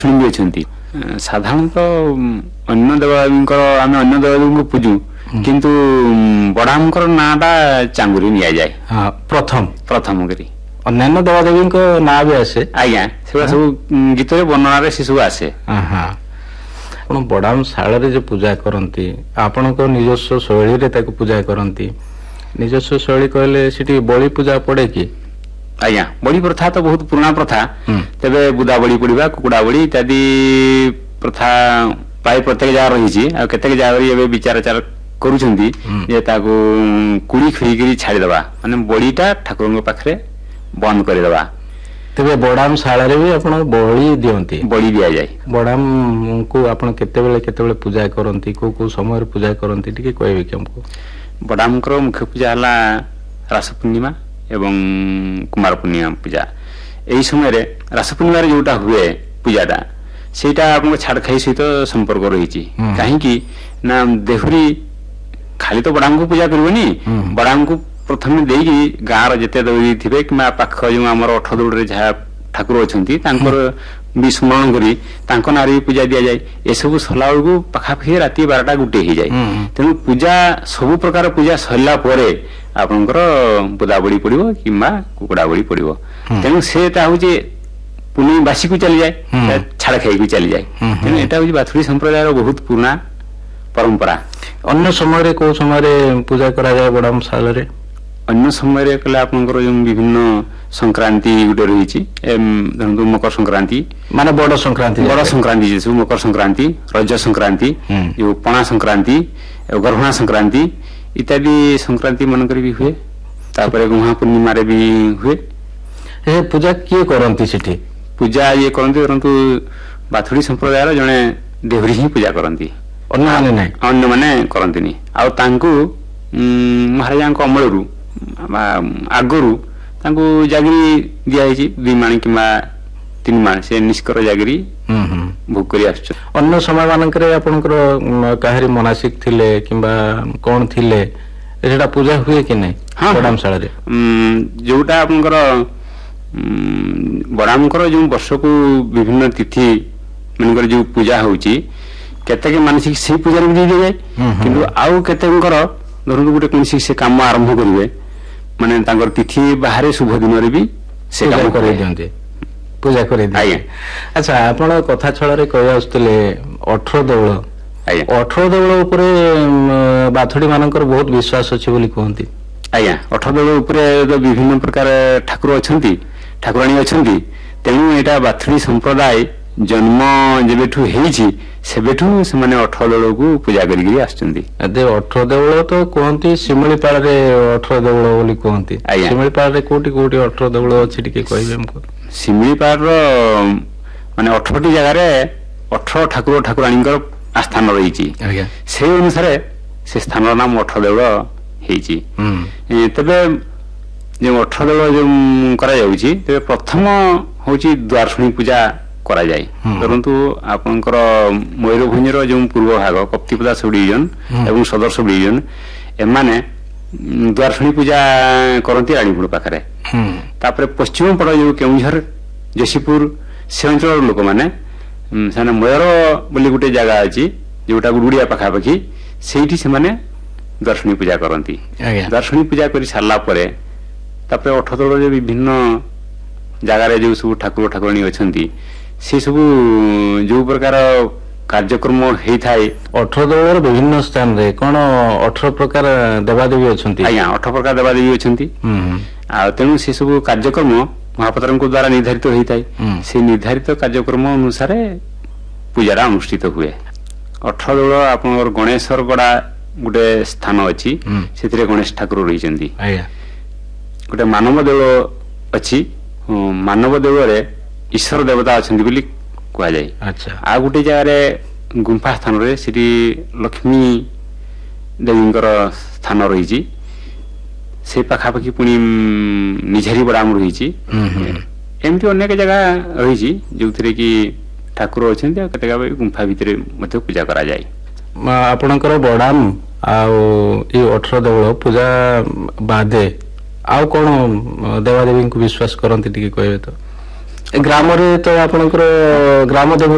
ବି ଅଛନ୍ତି ସାଧାରଣତଃ ଅନ୍ୟ ଦେବାଦେବୀଙ୍କର ଆମେ ଅନ୍ୟ ଦେବାଦେବୀଙ୍କୁ ପୂଜୁ କିନ୍ତୁ ବଡାଙ୍କର ନାଁଟା ଚାଙ୍ଗୁରି ନିଆଯାଏ ପ୍ରଥମ କରି ଅନ୍ୟାନ୍ୟ ଦେବାଦେବୀଙ୍କ ନାଁ ବି ଆସେ ଆଜ୍ଞା ସେଗୁଡା ସବୁ ଗୀତରେ ବର୍ଣ୍ଣନାରେ ସେ ସବୁ ଆସେ। ଆପଣ ବଡାମ ଶାଳରେ ଯୋଉ ପୂଜା କରନ୍ତି ଆପଣଙ୍କ ନିଜସ୍ୱ ଶୈଳୀରେ ତାକୁ ପୂଜା କରନ୍ତି ନିଜସ୍ୱ ଶୈଳୀ କହିଲେ ସେଠି ବଳି ପୂଜା ପଡେ କି? ଆଜ୍ଞା ବଳି ପ୍ରଥା ତ ବହୁତ ପୁରୁଣା ପ୍ରଥା ତେବେ ବୁଦା ବଳି ପଡିବା କୁକୁଡା ବଳି ଇତ୍ୟାଦି ପ୍ରଥା ପ୍ରାୟ ପ୍ରତ୍ୟେକ ଜାଗା ରହିଛି ଆଉ କେତେକ ଜାଗାରେ ଏବେ ବିଚାରଚାର କରୁଛନ୍ତି ଯେ ତାକୁ କୁଡି ଖୋଇକିରି ଛାଡିଦବା ମାନେ ବଳିଟା ଠାକୁରଙ୍କ ପାଖରେ ବନ୍ଦ କରିଦବା। ତେବେ ବଡାମ ଶାଳରେ ବି ଆପଣ ବଳି ଦିଅନ୍ତି? ବଳି ଦିଆଯାଏ। ବଡାମକୁ ଆପଣ କେତେବେଳେ ପୂଜା କରନ୍ତି କୋଉ କୋଉ ସମୟରେ ପୂଜା କରନ୍ତି ଟିକେ କହିବେ କି ଆମକୁ? ବଡାମଙ୍କର ମୁଖ୍ୟ ପୂଜା ହେଲା ରାସ ପୂର୍ଣ୍ଣିମା ଏବଂ କୁମାର ପୂର୍ଣ୍ଣିମା ପୂଜା। ଏହି ସମୟରେ ରାସ ପୂର୍ଣ୍ଣିମାରେ ଯୋଉଟା ହୁଏ ପୂଜାଟା ସେଇଟା ଆପଣଙ୍କ ଛାଡଖାଇ ସହିତ ସମ୍ପର୍କ ରହିଛି। କାହିଁକି ନା ଦେହୁରୀ ଖାଲି ତ ବଡାମଙ୍କୁ ପୂଜା କରିବନି ବଡାମଙ୍କୁ ପ୍ରଥମେ ଦେଇକି ଗାଁର ଯେତେ ଦେବୀ ଥିବେ କିମ୍ବା ପାଖ ଯୋଉ ଆମର ଅଠଦୌଡ଼ରେ ଯାହା ଠାକୁର ଅଛନ୍ତି ତାଙ୍କର ବି ସ୍ମରଣ କରି ତାଙ୍କ ନାଁରେ ବି ପୂଜା ଦିଆଯାଏ। ଏସବୁ ସରିଲା ବେଳକୁ ପାଖାପାଖି ରାତି 12ଟା-1 ହେଇଯାଏ। ତେଣୁ ପୂଜା ସବୁ ପ୍ରକାର ପୂଜା ସରିଲା ପରେ ଆପଣଙ୍କର ବୁଦା ବଳି ପଡିବ କିମ୍ବା କୁକୁଡା ବଳି ପଡିବ। ତେଣୁ ସେଟା ହଉଛି ପୁଣି ବାସିକୁ ଚାଲିଯାଏ ଛାଡ ଖାଇକୁ ଚାଲିଯାଏ। ତେଣୁ ଏଟା ହଉଛି ବାଥୁଡି ସମ୍ପ୍ରଦାୟର ବହୁତ ପୁରୁଣା ପରମ୍ପରା। ଅନ୍ୟ ସମୟରେ କୋଉ ସମୟରେ ପୂଜା କରାଯାଏ ବଡାମ ଶାଳରେ? ଅନ୍ୟ ସମୟରେ କଲେ ଆପଣଙ୍କର ଯୋଉ ବିଭିନ୍ନ ସଂକ୍ରାନ୍ତି ଗୋଟେ ରହିଛି ଧରନ୍ତୁ ମକର ସଂକ୍ରାନ୍ତି ମାନେ ବଡ ସଂକ୍ରାନ୍ତି ସବୁ ମକର ସଂକ୍ରାନ୍ତି ରଜ ସଂକ୍ରାନ୍ତି ଯୋଉ ପଣା ସଂକ୍ରାନ୍ତି ଗର୍ଭଣା ସଂକ୍ରାନ୍ତି ଇତ୍ୟାଦି ସଂକ୍ରାନ୍ତି ମାନଙ୍କରେ ବି ହୁଏ। ତାପରେ ଗହ୍ମା ପୂର୍ଣ୍ଣିମାରେ ବି ହୁଏ। ପୂଜା କିଏ କରନ୍ତି ସେଠି? ପୂଜା ଇଏ କରନ୍ତି ଧରନ୍ତୁ ବାଥୁଡି ସମ୍ପ୍ରଦାୟର ଜଣେ ଦେହୁରୀ ହିଁ ପୂଜା କରନ୍ତି ଅନ୍ୟମାନେ କରନ୍ତିନି। ଆଉ ତାଙ୍କୁ ମହାରାଜାଙ୍କ ଅମଳରୁ ଆଗରୁ ତାଙ୍କୁ ଜାଗିରି ଦିଆଯାଇଛି 2 ମାଣ କିମ୍ବା 3 ମାଣ ସେ ନିଷ୍କର ଜାଗିରି ଭୋଗ କରି ଆସୁଛନ୍ତି। ଅନ୍ୟ ସମୟ ମାନଙ୍କରେ ଆପଣଙ୍କର କାହାରି ମନାସିକ ଥିଲେ କିମ୍ବା କଣ ଥିଲେ ସେଟା ପୂଜା ହୁଏ କି ନାହିଁ ବଡାମ ଶାଳରେ? ଯୋଉଟା ଆପଣଙ୍କର ବଡାମଙ୍କର ଯୋଉ ବର୍ଷକୁ ବିଭିନ୍ନ ତିଥି ମାନଙ୍କର ଯୋଉ ପୂଜା ହଉଛି କେତେକ ମାନସିକ ସେଇ ପୂଜାରେ ବି ଦିଆଯାଏ। କିନ୍ତୁ ଆଉ କେତେଙ୍କର ଧରନ୍ତୁ ଗୋଟେ କୌଣସି ସେ କାମ ଆରମ୍ଭ କରିବେ ମାନେ ତାଙ୍କର ତିଥି ବାହାରେ ଶୁଭ ଦିନରେ ବି ସେ କାମ କରେଇ ଦିଅନ୍ତି ପୂଜା କରି। ଆଚ୍ଛା ଆପଣ କଥା ଛଳରେ କହି ଆସୁଥିଲେ 18 ଦେଉଳ 18 ଦେଉଳ ଉପରେ ବାଥୁଡି ମାନଙ୍କର ବହୁତ ବିଶ୍ୱାସ ଅଛି ବୋଲି କୁହନ୍ତି। ଆଜ୍ଞା 18 ଦେଉଳ ଉପରେ ବିଭିନ୍ନ ପ୍ରକାର ଠାକୁର ଅଛନ୍ତି ଠାକୁରାଣୀ ଅଛନ୍ତି। ତେଣୁ ଏଇଟା ବାଥୁଡି ସମ୍ପ୍ରଦାୟ ଜନ୍ମ ଯେବେଠୁ ହେଇଛି ସେବେଠୁ ସେମାନେ 18 ଦେଉଳକୁ ପୂଜା କରିକି ଆସୁଛନ୍ତି। 18 ଦେଉଳ ତ କୁହନ୍ତି ଶିମିଳିପାଳରେ 18 ଦେଉଳ ବୋଲି କୁହନ୍ତି। ଶିମିଳିପାଳରେ କୋଉଠି 18 ଦେଉଳ ଅଛି ଟିକେ କହିବେ ଆମକୁ? ଶିମିଳିପାଳର ମାନେ 18ଟି ଜାଗାରେ 18 ଠାକୁର ଠାକୁରାଣୀଙ୍କର ସ୍ଥାନ ରହିଛି। ସେଇ ଅନୁସାରେ ସେ ସ୍ଥାନର ନାମ 18 ଦେଉଳ ହେଇଛି। ତେବେ ଯୋଉ 18 ଦେଉଳ ଯୋଉ କରାଯାଉଛି ତେବେ ପ୍ରଥମ ହଉଛି ଦ୍ୱାରଶୁଣୀ ପୂଜା କରାଯାଏ। ଧରନ୍ତୁ ଆପଣଙ୍କର ମୟୂରଭଞ୍ଜର ଯୋଉ ପୂର୍ବ ଭାଗ କପ୍ତିପଦା ସବ୍ ଡିଭିଜନ ଏବଂ ସଦର ସବ୍ ଡିଭିଜନ ଏମାନେ ଦ୍ୱାରଶୁଣୀ ପୂଜା କରନ୍ତି ରାଣୀପୁର ପାଖରେ। ତାପରେ ପଶ୍ଚିମ ପଟ ଯୋଉ କେଉଁଝର ଯଶୀପୁର ସେ ଅଞ୍ଚଳର ଲୋକମାନେ ସେମାନେ ମୟୂର ବୋଲି ଗୋଟେ ଜାଗା ଅଛି ଯୋଉଟା ଗୁଡୁଡିଆ ପାଖାପାଖି ସେଇଠି ସେମାନେ ଦ୍ୱାରଶୁଣୀ ପୂଜା କରନ୍ତି। ଦ୍ୱାରଶୁଣୀ ପୂଜା କରି ସାରିଲା ପରେ ତାପରେ 18 ଦେଉଳରେ ବିଭିନ୍ନ ଜାଗାରେ ଯୋଉ ସବୁ ଠାକୁର ଠାକୁରାଣୀ ଅଛନ୍ତି ସେ ସବୁ ଯୋଉ ପ୍ରକାର କାର୍ଯ୍ୟକ୍ରମ ହେଇଥାଏ 18 ଦେଉଳର ବିଭିନ୍ନ ସ୍ଥାନରେ କଣ 18 ପ୍ରକାର ଦେବାଦେବୀ ଅଛନ୍ତି? ଆଜ୍ଞା 18 ପ୍ରକାର ଦେବାଦେବୀ ଅଛନ୍ତି। ଆଉ ତେଣୁ ସେ ସବୁ କାର୍ଯ୍ୟକ୍ରମ ମହାପାତ୍ରଙ୍କ ଦ୍ଵାରା ନିର୍ଦ୍ଧାରିତ ହେଇଥାଏ। ସେ ନିର୍ଦ୍ଧାରିତ କାର୍ଯ୍ୟକ୍ରମ ଅନୁସାରେ ପୂଜାଟା ଅନୁଷ୍ଠିତ ହୁଏ। 18 ଦେଉଳ ଆପଣଙ୍କର ଗଣେଶରଗଡା ଗୋଟେ ସ୍ଥାନ ଅଛି ସେଥିରେ ଗଣେଶ ଠାକୁର ରହିଛନ୍ତି। ଗୋଟେ ମାନବ ଦେଉଳ ଅଛି ମାନବ ଦେଉଳରେ ଈଶ୍ୱର ଦେବତା ଅଛନ୍ତି ବୋଲି କୁହାଯାଏ। ଆଉ ଗୋଟେ ଜାଗାରେ ଗୁମ୍ଫା ସ୍ଥାନରେ ସେଠି ଲକ୍ଷ୍ମୀ ଦେବୀଙ୍କର ସ୍ଥାନ ରହିଛି। ସେ ପାଖାପାଖି ପୁଣି ନିଝାରୀ ବଡାମ ରହିଛି। ଏମିତି ଅନେକ ଜାଗା ରହିଛି ଯୋଉଥିରେ କି ଠାକୁର ଅଛନ୍ତି ଆଉ କେତେକ ଗୁମ୍ଫା ଭିତରେ ମଧ୍ୟ ପୂଜା କରାଯାଏ। ଆପଣଙ୍କର ବଡାମ ଆଉ ଏଇ 18 ଦେଉଳ ପୂଜା ବାଦେ ଆଉ କଣ ଦେବାଦେବୀଙ୍କୁ ବିଶ୍ୱାସ କରନ୍ତି ଟିକେ କହିବେ ତ? ଗ୍ରାମରେ ତ ଆପଣଙ୍କର ଗ୍ରାମ ଦେବତା